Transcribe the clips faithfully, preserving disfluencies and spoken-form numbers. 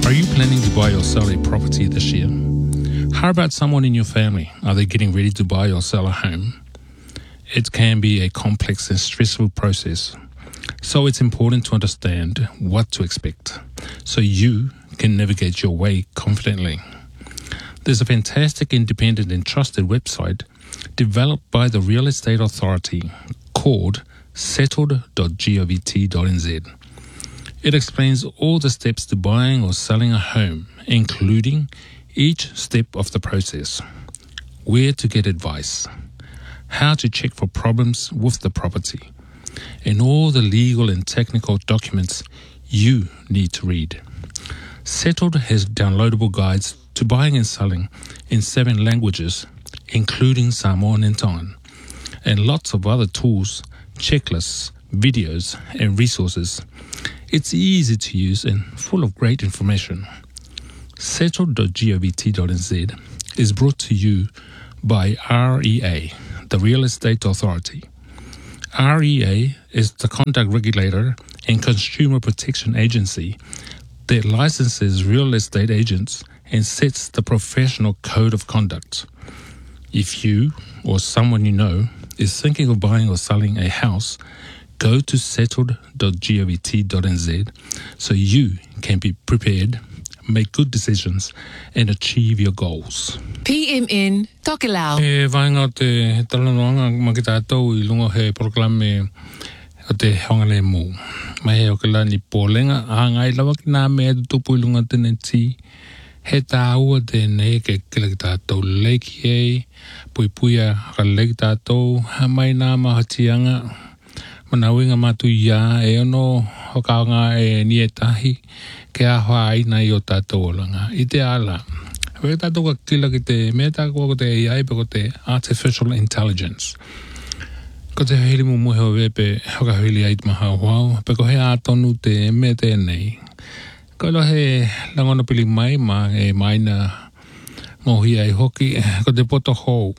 Are you planning to buy or sell a property this year? How about someone in your family? Are they getting ready to buy or sell a home? It can be a complex and stressful process, so it's important to understand what to expect so you can navigate your way confidently. There's a fantastic independent and trusted website developed by the Real Estate Authority called settled dot govt dot n z. It explains all the steps to buying or selling a home, including each step of the process, where to get advice, how to check for problems with the property, and all the legal and technical documents you need to read. Settled has downloadable guides to buying and selling in seven languages, including Samoan and Tongan, and lots of other tools, checklists, videos, and resources. It's easy to use and full of great information. settled dot govt dot n z is brought to you by R E A, the Real Estate Authority. R E A is the conduct regulator and consumer protection agency that licenses real estate agents and sets the professional code of conduct. If you or someone you know is thinking of buying or selling a house, go to settled dot govt dot n z so you can be prepared, make good decisions, and achieve your goals. P M N Tokelau. E vainga o te talanoanga makitatou I lungo he programe o te hongale mo. Mai he o ke lani pōlenga, a ngai lawa ki nā mea tupu I lunga tene ti. He tā ua tēnei ke kila ki tātou leiki ei, pui puia ka leiki tātou, ha mai nā mahatianga, mana winga matu ia e ono hokaanga e ni e tahi ke ahua aina I o tātou olanga. I te ala, wē tātou ka kila ki te mea tākua ko te A I pe ko te Artificial Intelligence. Ko te hili mu muhe o wepe hoka hili ait maha wau, pe ko he ātonu te mea tēnei. Ko lo he langona pili mai ma e maina mohi ai hoki, ko te poto hou.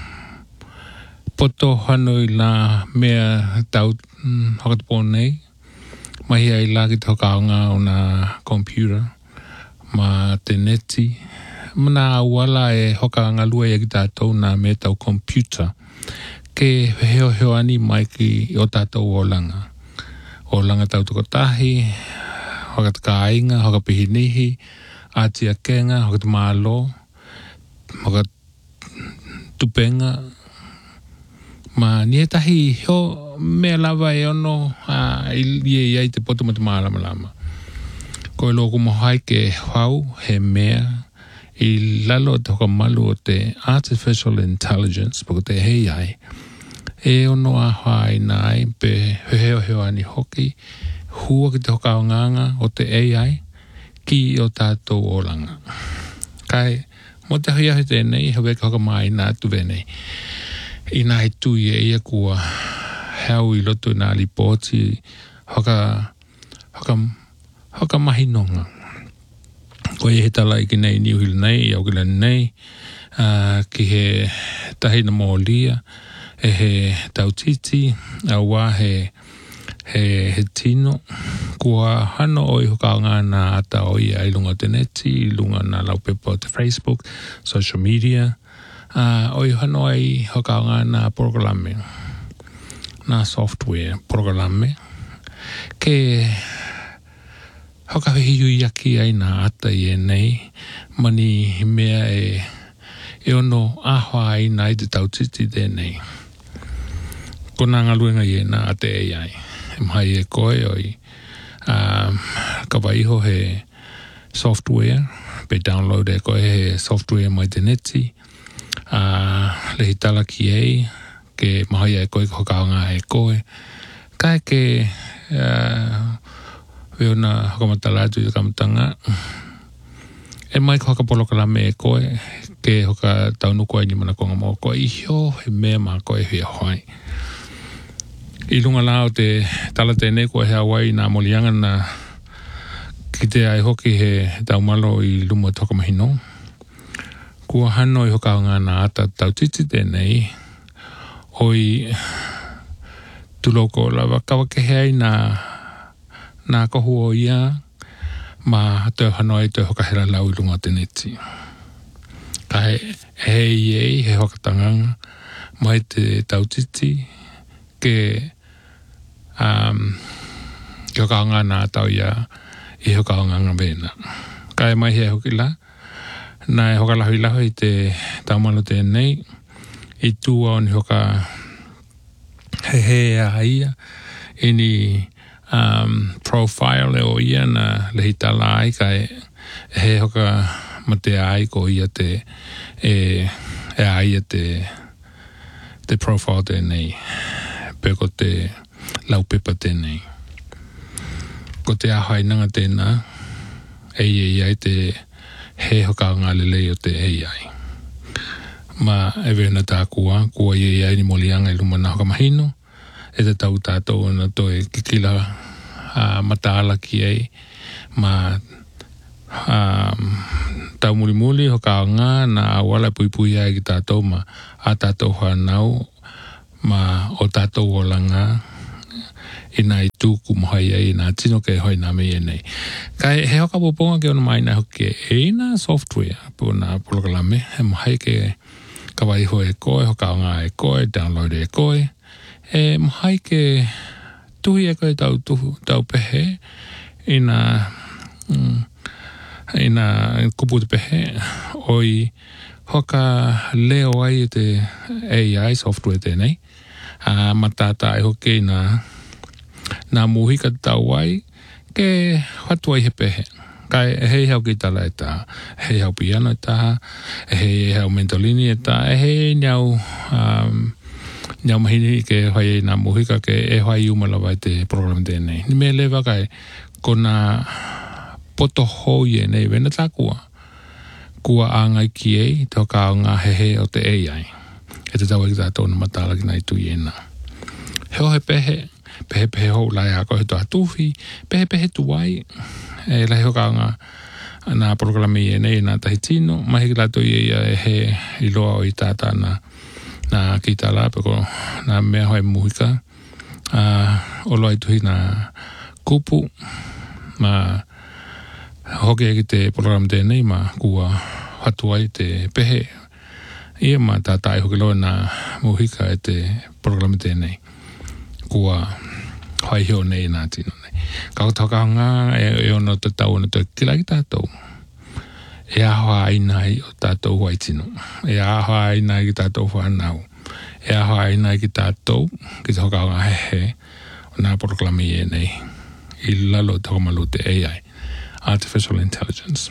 Poto hanoi la mea tau mm, hoka te pōnei. Mahi ai la ki te hokaonga o na computer, ma te neti. Mana awala e hokaonga lua i ki tātou na mea tau computer. Ke heo heo ani mai ki o tātou o langa. O langa tau tuko tahi, hoka te kāinga, hoka pihinihi, ātia kenga, hoka te mālo, hoka tupenga. Ma ni e tahi heo mea lava e ono a ilie iai te poto ma te mārama lama. Ko e loko mohai ke hau he mea I lalo te hoka malu o te Artificial Intelligence, pako te hei ai. E ono a hai nai pe heo heo ani hoki, hua ki te hoka o nganga o te A I ki o tātou o langa. Kai, mo te hia he tēnei, hewe ka hoka mai nā tuwe nei. I nā he tui e ia kua hau I loto nā lipoti, hoka, hoka, hoka mahi nonga. Ko e he tala I ki nei niuhila nei, I au kila nei, uh, ki he tahi na mōlia, e he tautiti, a wā he he, he tino, kua hano o I hoka ngā nā ata o I ai lunga te neti, I lunga nā laupepa o te Facebook, social media, uh, o I hano ai hoka ngā nā programe, nā software programe, ke hoka hiu iaki ai nā ata I e nei, mani mea e, e ono ahua ai nā I te tautiti tēnei. Ko nā ngaluenga I e nā ate e ai. E mai e koe oi um, ka waiho he software, pe download e koe he software mai te neti, uh, lehi tala ki ei, ke mahai e koe hokaonga e koe. Kai ke uh, Weona hokamata latu I kamatanga. E mai ko hakapolo kalame e koe, ke hoka taunuko ai ni mana konga mo koe ihio he mea ma koe hui ahoi. I lunga lao te tala tēnei koe he Hawaii nā molianga na ki te ai hoki he taumalo I lumo toka mahino. Kua hano I hoka ngā nā ata tautiti tēnei, oi tuloko lava kawakehe ai nā nā kohu o ia, ma te hanoi te hokahera lau i lunga te neti. Kai hei ei he hokatanganga mai te tautiti ke um, ke hokaonga nā tau ia i hokaonga ngā bēna. Kai mai he hokila, nā e hokalahu i lahu i te taumano tēnei, i tūa o ni hoka he he a ia, i ni um, profile o ia na lehi tala ai kai he hoka mate ai ko ia te e, e ai te te profile tēnei, pe ko te laupepa tēnei. Ko te ahai nanga tēnā, ei ei ai te he hoka ngā lelei o te ei ai. Ma e vena tā kua, kua ei ai ni molianga i lumana hoka mahino, e te tau tātou na toi kikila uh, mataala ki ei, ma um, tau muli muli hoka ngā na wala pui pui ai ki tātou ma a tātou whanau, ma o tātou o langa, ina i tūku mohai ai nā tino ke hoi nā mei nei. Kai he hoka poponga ke ona mai nā hoke e ina software po nā polokalame, he mohai ke kawai ho e koe, hoka o ngā e koe, download e koe, e mohai ke tuhi e koe tau, tuhu, tau pehe, ina, mm, ina kupu te pehe, oi hoka leo ai te A I software tēnei, uh, matata e hoke nā nā muhika tau ai, ke hatu ai he pehe. Kai e hei hau ki tala e tā, e hei hau piano e tā, e hei hau mentolini e tā, e hei niau, um, niau mahini ke hoi nā muhika ke e hoi umalawa te program tēnei. Ni me lewa kai, ko nā poto hoi e nei wena tā kua. Kua āngai ki ei, tō kā o ngā hehe o te A I. E te tau e ki tā tōna matala ki nai tui e nā. Heo he pehe, pehe pehe hou lai a koe toa tuhi, pehe pehe tuai, e lai hoka ngā nā programi e nei nā tahi tino, mahi ki lato i e he i loa o i tātā nā, nā ki tā la, peko nā mea hoi muhika, uh, o loa i tuhi nā kupu, ma hoke e ki te programi tēnei, ma kua hatuai te pehe, ia ma tātā i hoki loa nā muhika e te programi tēnei. Kua hoi heo nei nā tino nei. Kau toka ngā e, e ono te tau ono te kila ki tātou. E ahoa aina i o tātou huai tino. E ahoa aina i ki tātou whanau. E ahoa aina i ki tātou ki te hoka ngā hehe o nā proklami e nei. I lalo te homalu te A I. Artificial Intelligence.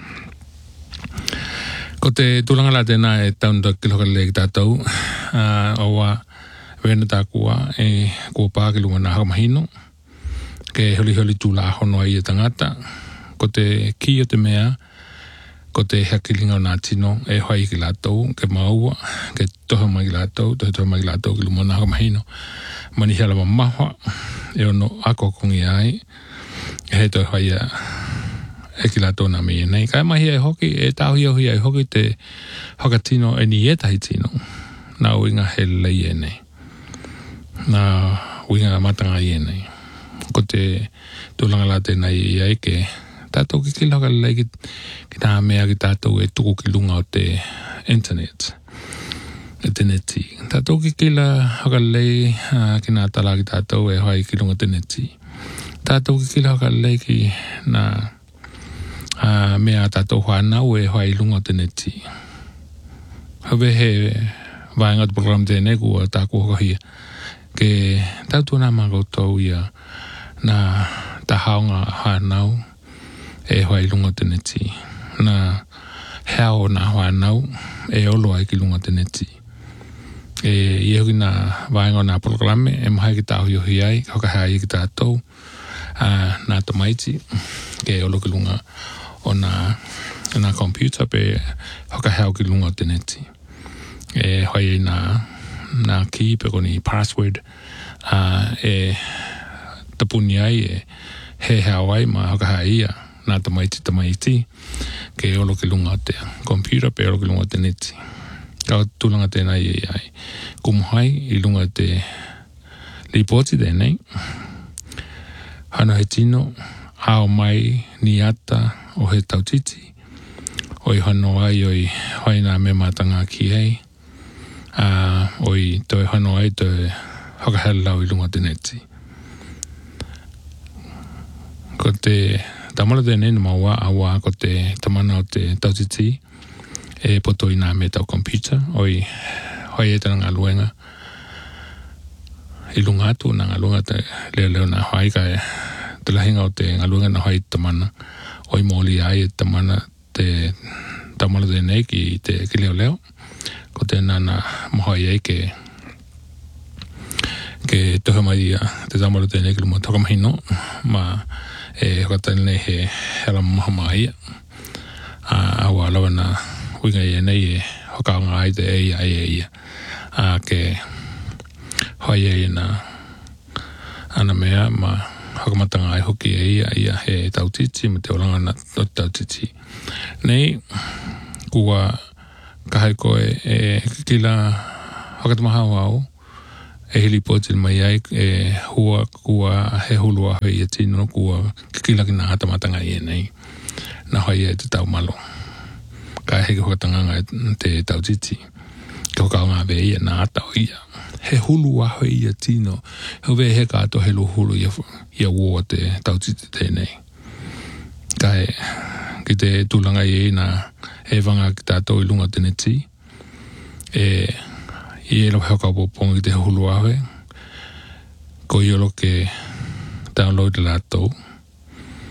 Ko te tūlanga la tēnā e taunta ki hoka le ki tātou. Uh, o wa Wena tā kua e kua pāke lunga nā hakamahino, ke holi holi tūla hono ai e tangata, ko te ki o te mea, ko te hakilinga o nā tino e hoi ki lātou, ke maua, ke toha mai ki lātou, toha toha mai ki lātou ki lunga nā hakamahino, mani hala ma mahua, e ono ako kongi ai, e he toi hoi a e ki lātou nā mea nei. Kai mahi e hoki, e tāhui au hi ai hoki te hakatino e ni e tahi tino, nā uinga he lei e nei. Nā winga matanga i enei. Ko te tūlanga la tēnā i ai ke tātou ki ki laka lei ki, ki tā mea ki tātou e tuku ki lunga o te internet. E te neti. Tātou ki ki la haka lei uh, ki nā tala ki tātou e hoi ki lunga te neti. Tātou ki ki laka lei ki nā uh, mea tātou whanau e hoi lunga o te neti. Hawe he vaenga te program tēnei kua tā kua hia. Ke tautu nā mākoutou ia nā tahaonga whanau e hoi lunga te neti. Nā heo nā whanau e olo ai ki lunga te neti. E iehoki nā vaenga nā programe e mahai ki tāhui ohi ai, hoka hea i ki tātou, uh, nā tamaiti, ke olo ki lunga o nā, nā computer pe hoka hea ki lunga te neti. E hoi i nā nā ki pe koni password uh, e tapuni ai e he hea ai ma haka hea ia nā tamaiti tamaiti ke olo ki lunga te computer pe olo ki lunga te neti. Kau tūlanga tēnā i ai kumuhai i lunga te lipoti tēnei. Hano he tino ao mai ni ata o he tautiti. Oi hono ai oi hoina me matanga ki ei. Uh, oi toi hono ai toi hakahelau i lunga teneti. Ko te tamala te nene maua awa ko te tamana o te tautiti e poto i nā me tau computer. Oi hoi e tana ngā luenga i lunga atu na ngā luenga te leo leo na hoi ka e te lahinga o te ngā luenga na hoi tamana. Oi mōli ai e tamana te tamala te nei ki te ki leo leo. Ko te nana mohoi e ke ke tohe mai te tamala te nei ki lumo tokamahino ma e hokatani nei he hela moha mai a awa lawa na winga e nei e hokaonga ai te e ai e ia a ke hoi e na ana mea ma hokamatanga ai hoki e ia ia he tautiti ma te oranga na tautiti nei kua kahai koe e kila hokatamaha au e hili potil mai ai e hua kua he hulua hoi e tino kua kila kina hatamatanga i e nei na hoi e te tau malo ka heke hokatanga te tautiti ke hokaonga ve ia na ata o ia he hulua hoi e tino he ve he kato he hulu ia ia ua te tautiti te nei ka e ki te tūlanga i e na e wanga ki tātou i lunga teneti e i e lo heka popongi te hulua hoi ko i olo ke download la tau